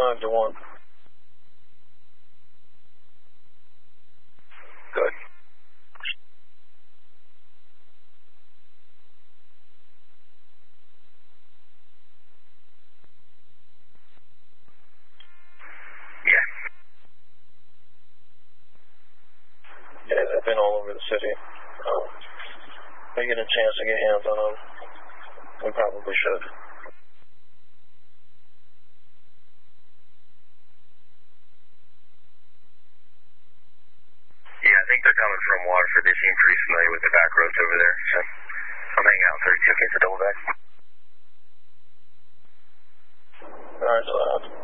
5 to 1. Good. Yeah. Yeah, they've been all over the city. If we get a chance to get hands on them, we probably should. Yeah, I think they're coming from Waterford. They seem pretty familiar with the back roads over there, so I'm hanging out 32 for double back. Alright, so